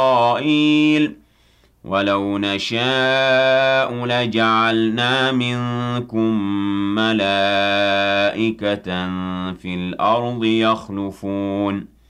إسرائيل ولو نشاء لجعلنا منكم ملائكة في الأرض يخلفون